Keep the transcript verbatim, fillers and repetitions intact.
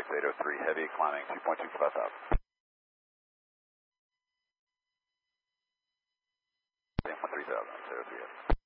eight oh three, heavy, climbing two point two five thousand. one three thousand, zero three.